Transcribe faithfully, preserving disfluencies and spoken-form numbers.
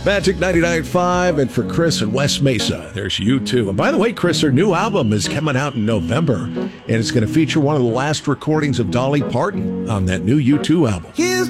Magic ninety-nine point five, and for Chris and West Mesa, there's U two. And by the way, Chris, their new album is coming out in November, and it's going to feature one of the last recordings of Dolly Parton on that new U two album.